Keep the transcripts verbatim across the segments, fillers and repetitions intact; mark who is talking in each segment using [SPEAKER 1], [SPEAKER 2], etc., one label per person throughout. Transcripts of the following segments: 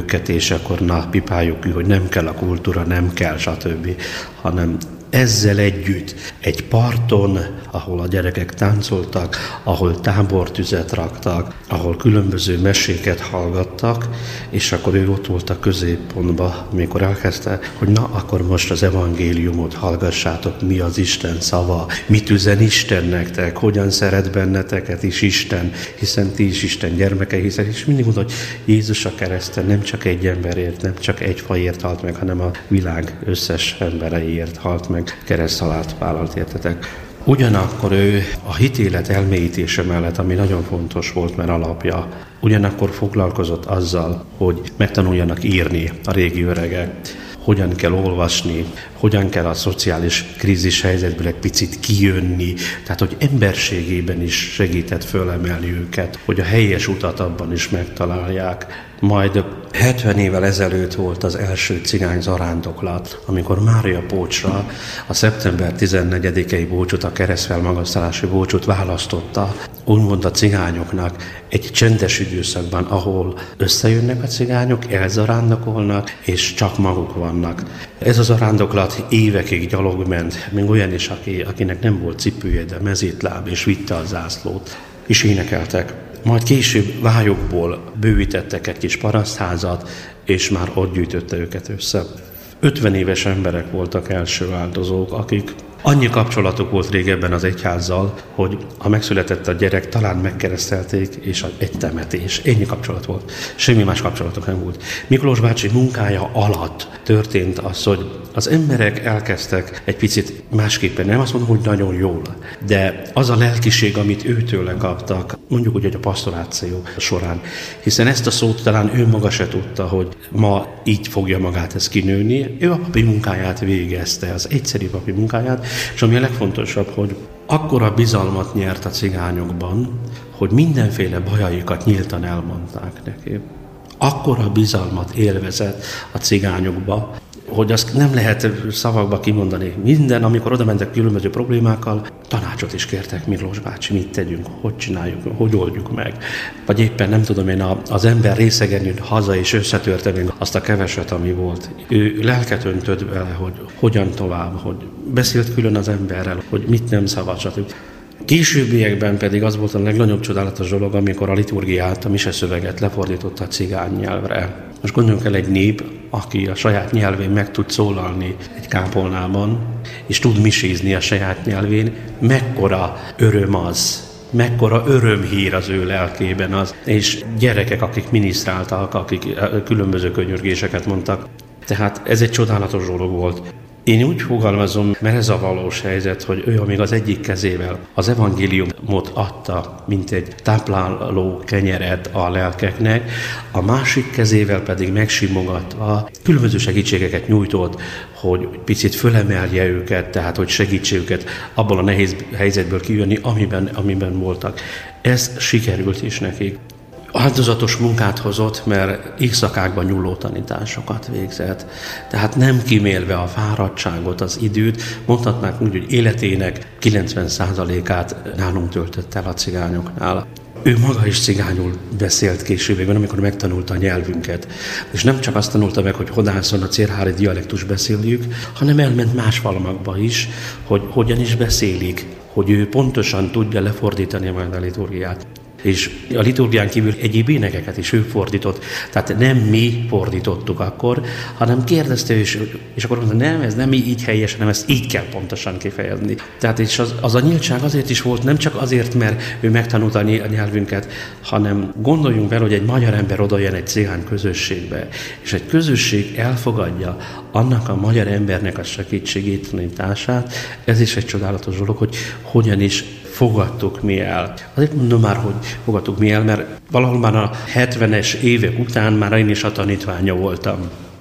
[SPEAKER 1] őket, és akkor na, pipáljuk ki, hogy nem kell a kultúra, nem kell, stb., hanem ezzel együtt egy parton, ahol a gyerekek táncoltak, ahol tábortüzet raktak, ahol különböző meséket hallgattak, és akkor ő ott volt a középpontban, amikor elkezdte, hogy na, akkor most az evangéliumot hallgassátok, mi az Isten szava, mit üzen Isten nektek, hogyan szeret benneteket is Isten, hiszen ti is Isten gyermekei, hiszen és mindig mondta, hogy Jézus a kereszten nem csak egy emberért, nem csak egy fajért halt meg, hanem a világ összes embereiért halt meg, kereszthalált vállalt, értetek. Ugyanakkor ő a hitélet elmélyítése mellett, ami nagyon fontos volt, mert alapja, ugyanakkor foglalkozott azzal, hogy megtanuljanak írni a régi öregek, hogyan kell olvasni, hogyan kell a szociális krízis helyzetből egy picit kijönni, tehát hogy emberségében is segített fölemelni őket, hogy a helyes utat abban is megtalálják. Majd hetven évvel ezelőtt volt az első cigány zarándoklat, amikor Mária Pócsra a szeptember tizennegyedikei búcsút, a keresztfelmagasztalási búcsút választotta, úgymond a cigányoknak egy csendes időszakban, ahol összejönnek a cigányok, elzarándokolnak, és csak maguk vannak. Ez a zarándoklat évekig gyalog ment, még olyan is, aki, akinek nem volt cipője, de mezítláb, és vitte a zászlót, és énekeltek. Majd később vályokból bővítettek egy kis parasztházat, és már ott gyűjtötte őket össze. ötven éves emberek voltak első áldozók, akik annyi kapcsolatuk volt régebben az egyházzal, hogy ha megszületett a gyerek, talán megkeresztelték, és egy temetés. Ennyi kapcsolat volt. Semmi más kapcsolatok nem volt. Miklós bácsi munkája alatt történt az, hogy az emberek elkezdtek egy picit másképpen, nem azt mondom, hogy nagyon jól, de az a lelkiség, amit őtőle kaptak, mondjuk úgy, hogy a pastoráció során, hiszen ezt a szót talán ő maga se tudta, hogy ma így fogja magát ez kinőni. Ő a papi munkáját végezte, az egyszerű papi munkáját, és ami a legfontosabb, hogy akkora bizalmat nyert a cigányokban, hogy mindenféle bajaikat nyíltan elmondták neki. Akkora bizalmat élvezett a cigányokba, hogy azt nem lehet szavakba kimondani. Minden, amikor oda mentek különböző problémákkal, tanácsot is kértek, Miklós bácsi, mit tegyünk, hogy csináljuk, hogy oldjuk meg. Vagy éppen nem tudom én, az ember részegen jön haza és összetörte még azt a keveset, ami volt. Ő lelket öntött vele, hogy hogyan tovább, hogy beszélt külön az emberrel, hogy mit nem szabad, stb. Későbbiekben pedig az volt a legnagyobb csodálatos dolog, amikor a liturgiát, a miseszöveget lefordította a cigány nyelvre. Most gondoljunk el egy nép, aki a saját nyelvén meg tud szólalni egy kápolnában, és tud misézni a saját nyelvén, mekkora öröm az, mekkora örömhír az ő lelkében az, és gyerekek, akik minisztráltak, akik különböző könyörgéseket mondtak. Tehát ez egy csodálatos dolog volt. Én úgy fogalmazom, mert ez a valós helyzet, hogy ő amíg az egyik kezével az evangéliumot adta, mint egy tápláló kenyeret a lelkeknek, a másik kezével pedig megsimogatva különböző segítségeket nyújtott, hogy picit fölemelje őket, tehát hogy segítse őket abból a nehéz helyzetből kijönni, amiben, amiben voltak. Ez sikerült is nekik. Áldozatos munkát hozott, mert éjszakákban nyúló tanításokat végzett. Tehát nem kimélve a fáradtságot, az időt, mondhatnánk úgy, hogy életének kilencven százalékát nálunk töltött el a cigányoknál. Ő maga is cigányul beszélt későbbében, amikor megtanulta a nyelvünket. És nem csak azt tanulta meg, hogy Hodászon a cérhári dialektus beszéljük, hanem elment más falmakba is, hogy hogyan is beszélik, hogy ő pontosan tudja lefordítani majd a liturgiát. És a liturgián kívül egyéb énekeket is ő fordított. Tehát nem mi fordítottuk akkor, hanem kérdezte, és, és akkor mondta, nem, ez nem így helyes, hanem ezt így kell pontosan kifejezni. Tehát és az, az a nyíltság azért is volt, nem csak azért, mert ő megtanulta a nyelvünket, hanem gondoljunk vele, hogy egy magyar ember odajön egy cigány közösségbe, és egy közösség elfogadja annak a magyar embernek a segítségét, tanítását. Ez is egy csodálatos dolog, hogy hogyan is fogadtuk mi el. Azért mondom már, hogy fogadtuk mi el, mert valahol már a hetvenes évek után már én is a tanítványa voltam.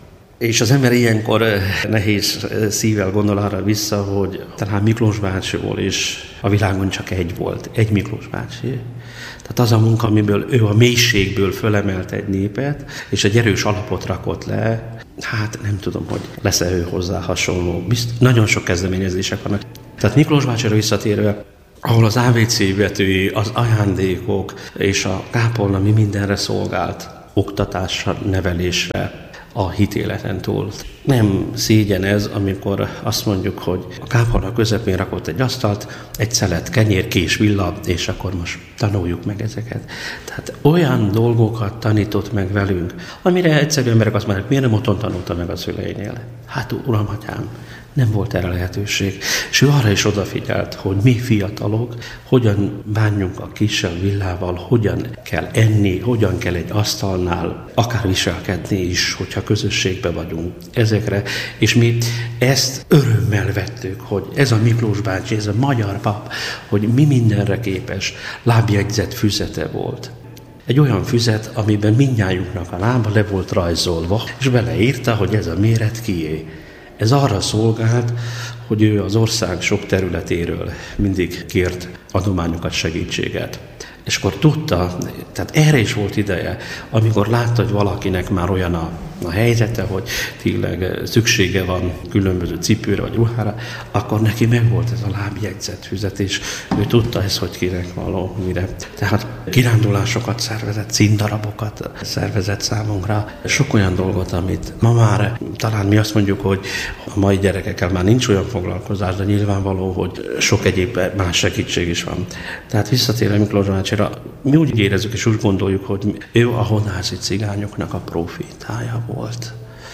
[SPEAKER 1] És az ember ilyenkor nehéz szívvel gondol arra vissza, hogy talán Miklós bácsiból is a világon csak egy volt, egy Miklós bácsi. Tehát az a munka, amiből ő a mélységből fölemelt egy népet, és egy erős alapot rakott le, hát nem tudom, hogy lesz-e ő hozzá hasonló. Bizt, nagyon sok kezdeményezések vannak. Tehát Miklós bácsira visszatérve, ahol az á vé cé betűi, az ajándékok és a kápolna mi mindenre szolgált. oktatásra, nevelésre, a hitéleten túl. Nem szégyen ez, amikor azt mondjuk, hogy a kápolna közepén rakott egy asztalt, egy szelet kenyér, kés, villa, és akkor most tanuljuk meg ezeket. Tehát olyan dolgokat tanított meg velünk, amire egyszerű emberek azt mondják, miért nem otthon tanulta meg a szüleinél? Hát uram, atyám, nem volt erre lehetőség. És ő arra is odafigyelt, hogy mi fiatalok, hogyan bánjunk a kissel villával, hogyan kell enni, hogyan kell egy asztalnál akár viselkedni is, hogyha közösségbe vagyunk ezekre. És mi ezt örömmel vettük, hogy ez a Miklós bácsi, ez a magyar pap, hogy mi mindenre képes, lábjegyzett füzete volt. Egy olyan füzet, amiben mindnyájunknak a lába le volt rajzolva, és beleírta, hogy ez a méret kié. Ez arra szolgált, hogy ő az ország sok területéről mindig kért adományokat, segítséget. És akkor tudta, tehát erre is volt ideje, amikor látta, hogy valakinek már olyan a, a helyzete, hogy tényleg szüksége van különböző cipőre vagy ruhára, akkor neki megvolt ez a lábjegyzett füzet, és ő tudta ezt, hogy kinek való, mire. Tehát kirándulásokat szervezett, színdarabokat szervezett számunkra. Sok olyan dolgot, amit ma már talán mi azt mondjuk, hogy a mai gyerekekkel már nincs olyan foglalkozás, de nyilvánvaló, hogy sok egyéb más segítség is van. Tehát visszatérve Miklós bácsira, mi úgy érezzük és úgy gondoljuk, hogy ő a honászi cigányoknak a profétája volt.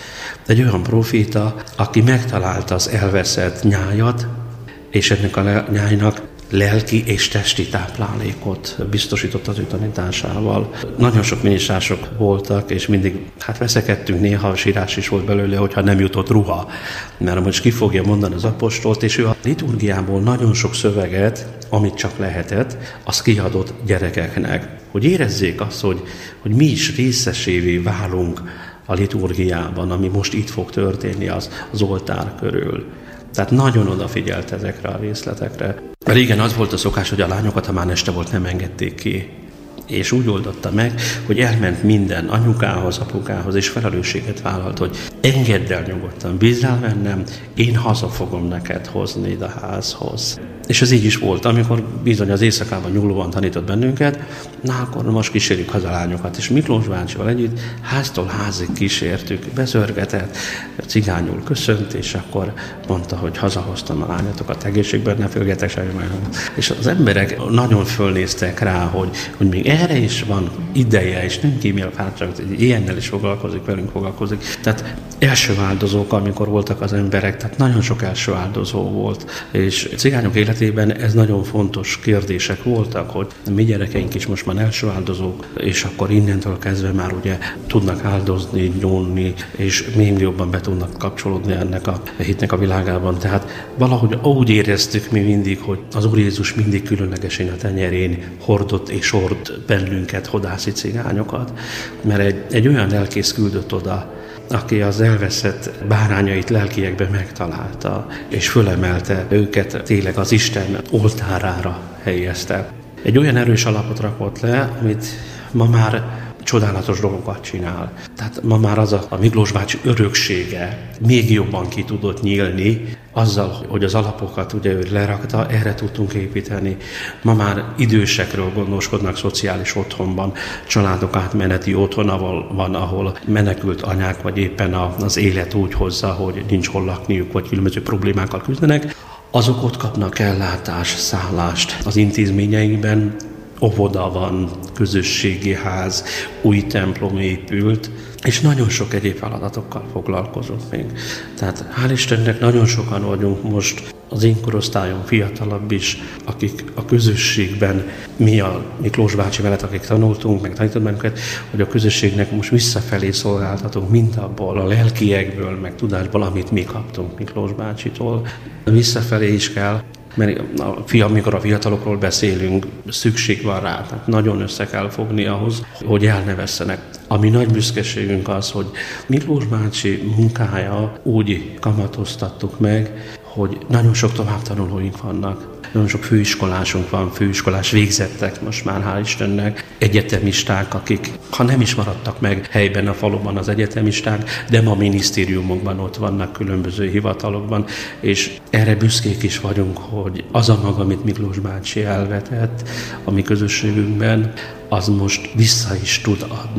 [SPEAKER 1] Egy olyan proféta, aki megtalálta az elveszett nyájat, és ennek a nyájnak lelki és testi táplálékot biztosított az ő tanításával. Nagyon sok minisztások voltak, és mindig hát veszekedtünk, néha a sírás is volt belőle, hogyha nem jutott ruha. Mert most ki fogja mondani az apostolt, és ő a liturgiából nagyon sok szöveget, amit csak lehetett, az kiadott gyerekeknek. Hogy érezzék azt, hogy, hogy mi is részesévé válunk a liturgiában, ami most itt fog történni az, az oltár körül. Tehát nagyon odafigyelt ezekre a részletekre. Régen az volt a szokás, hogy a lányokat, ha már este volt, nem engedték ki. És úgy oldotta meg, hogy elment minden anyukához, apukához, és felelősséget vállalt, hogy engedd el nyugodtan, bízzál bennem, én haza fogom neked hozni ide a házhoz. És ez így is volt, amikor bizony az éjszakában nyúlóan tanított bennünket, na akkor most kísérjük haza a lányokat. És Miklós bácsival együtt háztól házig kísértük, bezörgetett, cigányul köszönt, és akkor mondta, hogy hazahoztam a lányotokat, egészségben ne fölgetek semmi meg. És az emberek nagyon fölnéztek rá, hogy, hogy még erre is van ideje, és nem kímél fáradtságot, hogy ilyennel is foglalkozik, velünk foglalkozik. Tehát első áldozók, amikor voltak az emberek, tehát nagyon sok első áldozó volt. És cigányok életében ez nagyon fontos kérdések voltak, hogy mi gyerekeink is most már első áldozók, és akkor innentől kezdve már ugye tudnak áldozni, nyúlni, és még jobban be tudnak kapcsolódni ennek a hitnek a világában. Tehát valahogy úgy éreztük mi mindig, hogy az Úr Jézus mindig különlegesen a tenyerén hordott és hord bennünket, hodászi cigányokat, mert egy, egy olyan lelkész küldött oda, aki az elveszett bárányait lelkiekben megtalálta, és fölemelte őket, tényleg az Isten oltárára helyezte. Egy olyan erős alapot rakott le, amit ma már csodálatos dolgokat csinál. Tehát ma már az a, a Miklós bácsi öröksége még jobban ki tudott nyílni, azzal, hogy az alapokat ugye ő lerakta, erre tudtunk építeni. Ma már idősekről gondoskodnak szociális otthonban, családok átmeneti otthon van, ahol menekült anyák, vagy éppen az élet úgy hozza, hogy nincs hol lakniuk, vagy különböző problémákkal küzdenek. Azok ott kapnak ellátást, szállást az intézményeinkben, óvoda van, közösségi ház, új templom épült, és nagyon sok egyéb feladatokkal foglalkozunk még. Tehát hál' Istennek nagyon sokan vagyunk most, az én korosztályom fiatalabb is, akik a közösségben, mi a Miklós bácsi mellett, akik tanultunk, meg tanított bennünket, hogy a közösségnek most visszafelé szolgáltatunk mindabból, a lelkiekből, meg tudásból, amit mi kaptunk Miklós bácsitól. Visszafelé is kell, mert a fia, amikor a fiatalokról beszélünk, szükség van rá, tehát nagyon össze kell fogni ahhoz, hogy el ne vesszenek. Ami nagy büszkeségünk az, hogy Miklós bácsi munkája úgy kamatoztattuk meg, hogy nagyon sok továbbtanulóink vannak. Nagyon sok főiskolásunk van, főiskolás végzettek most már, hál' Istennek, egyetemisták, akik, ha nem is maradtak meg helyben a faluban az egyetemisták, de ma minisztériumokban ott vannak, különböző hivatalokban, és erre büszkék is vagyunk, hogy az a maga, amit Miklós bácsi elvetett a mi közösségünkben, az most vissza is tud adni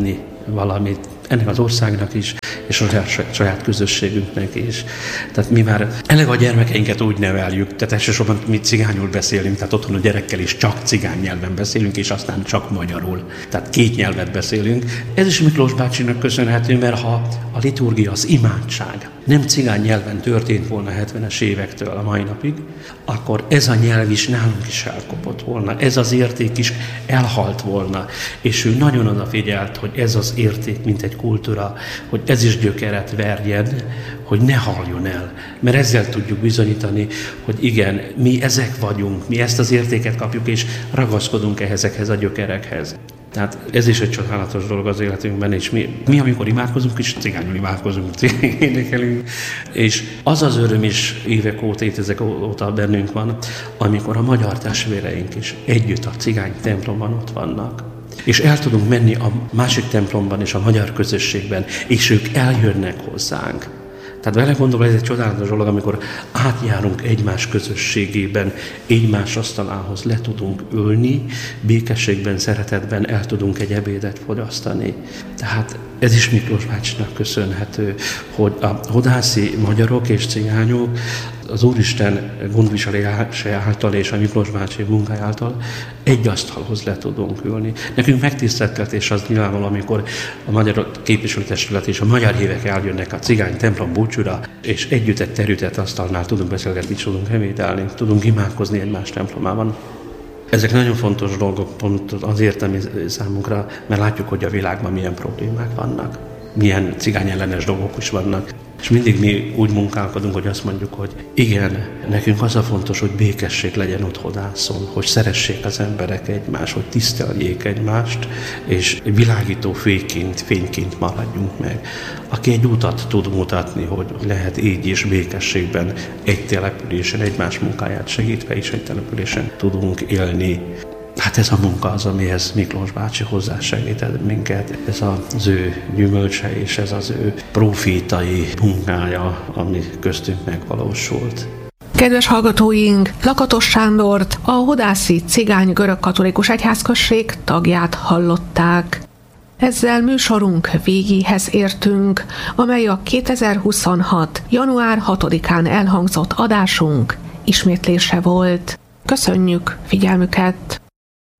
[SPEAKER 1] valamit ennek az országnak is, és a saját, saját közösségünknek is. Tehát mi már eleve a gyermekeinket úgy neveljük, tehát elsősorban mi cigányul beszélünk, tehát otthon a gyerekkel is csak cigány nyelven beszélünk, és aztán csak magyarul. Tehát két nyelvet beszélünk. Ez is Miklós bácsinak köszönhető, mert ha a liturgia, az imádság nem cigány nyelven történt volna hetvenes évektől a mai napig, akkor ez a nyelv is nálunk is elkopott volna, ez az érték is elhalt volna, és ő nagyon odafigyelt, hogy ez az érték, mint egy kultúra, hogy ez is gyökeret verjen, hogy ne haljon el. Mert ezzel tudjuk bizonyítani, hogy igen, mi ezek vagyunk, mi ezt az értéket kapjuk, és ragaszkodunk ezekhez a gyökerekhez. Tehát ez is egy csodálatos dolog az életünkben, és mi, mi amikor imádkozunk, is cigányul imádkozunk, énekelünk, és az az öröm is évek óta, évtizedek óta bennünk van, amikor a magyar testvéreink is együtt a cigány templomban ott vannak. És el tudunk menni a másik templomban és a magyar közösségben, és ők eljönnek hozzánk. Tehát vele gondolva ez egy csodálatos dolog, amikor átjárunk egymás közösségében, egymás asztalához le tudunk ülni, békességben, szeretetben el tudunk egy ebédet fogyasztani. Tehát ez is Miklós bácsinak köszönhető, hogy a hodászi magyarok és cigányok az Úristen gondviselése által és a Miklós bácsi munkája által egy asztalhoz le tudunk ülni. Nekünk megtiszteltetés az nyilvánvaló, amikor a magyar képviselőtestület és a magyar hívek eljönnek a cigány templom búcsúra, és együtt egy terütett asztalnál tudunk beszélgetni, tudunk emédelni, tudunk imádkozni egymás templomában. Ezek nagyon fontos dolgok pont azért, ami számunkra, mert látjuk, hogy a világban milyen problémák vannak, milyen cigányellenes dolgok is vannak. És mindig mi úgy munkálkodunk, hogy azt mondjuk, hogy igen, nekünk az a fontos, hogy békesség legyen ott Hodászon, hogy szeressék az emberek egymást, hogy tiszteljék egymást, és világító fényként, fényként maradjunk meg. Aki egy utat tud mutatni, hogy lehet így és békességben egy településen, egymás munkáját segítve is egy településen tudunk élni. Hát ez a munka az, amihez Miklós bácsi hozzásegített minket. Ez az ő gyümölcse és ez az ő profétai munkája, ami köztünk megvalósult.
[SPEAKER 2] Kedves hallgatóink, Lakatos Sándort, a hodászi cigány görögkatolikus egyházközség tagját hallották. Ezzel műsorunk végéhez értünk, amely a kétezer-huszonhat. január hatodikán elhangzott adásunk ismétlése volt. Köszönjük figyelmüket!